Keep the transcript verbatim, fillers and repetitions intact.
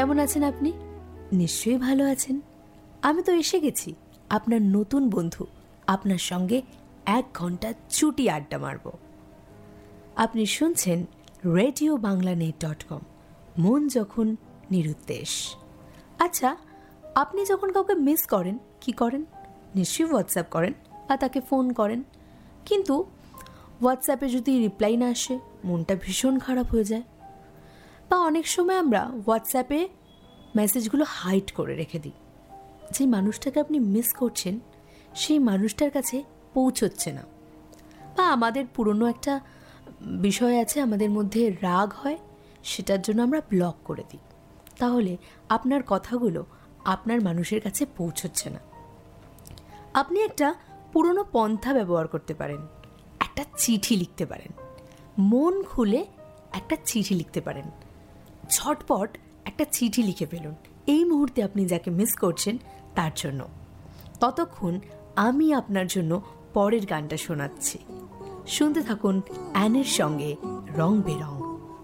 কেমন আছেন আপনি? নিশ্চয়ই ভালো আছেন। আমি তো এসে গেছি, আপনার নতুন বন্ধু। আপনার সঙ্গে এক ঘন্টা চুটি আড্ডা মারব। আপনি শুনছেন radio Bangla net dot com, মন যখন নিরুদ্দেশ। আচ্ছা, আপনি যখন কাউকে মিস করেন কি করেন? নিশ্চয়ই হোয়াটসঅ্যাপ করেন বা তাকে ফোন করেন। কিন্তু হোয়াটসঅ্যাপে যদি রিপ্লাই না আসে, মনটা ভীষণ খারাপ হয়ে যায়। বা অনেক সময় আমরা হোয়াটসঅ্যাপে মেসেজগুলো হাইড করে রেখে দিই। যে মানুষটাকে আপনি মিস করছেন সেই মানুষটার কাছে পৌঁছচ্ছে না। বা আমাদের পুরনো একটা বিষয় আছে, আমাদের মধ্যে রাগ হয়, সেটার জন্য আমরা ব্লক করে দিই। তাহলে আপনার কথাগুলো আপনার মানুষের কাছে পৌঁছচ্ছে না। আপনি একটা পুরনো পন্থা ব্যবহার করতে পারেন। একটা চিঠি লিখতে পারেন। মন খুলে একটা চিঠি লিখতে পারেন। ঝটপট একটা চিঠি লিখে ফেলুন এই মুহূর্তে আপনি যাকে মিস করছেন তার জন্য। ততক্ষণ আমি আপনার জন্য পরের গানটা শোনাচ্ছি। শুনতে থাকুন অ্যানের সঙ্গে রং বেরং।